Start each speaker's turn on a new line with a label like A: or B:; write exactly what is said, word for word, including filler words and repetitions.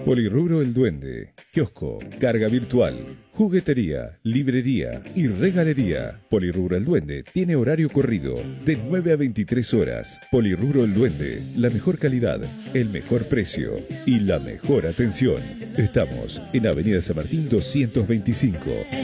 A: Polirrubro El Duende, kiosco, carga virtual, juguetería, librería y regalería. Polirrubro El Duende tiene horario corrido de nueve a veintitrés horas. Polirrubro El Duende, la mejor calidad, el mejor precio y la mejor atención. Estamos en Avenida San Martín doscientos veinticinco.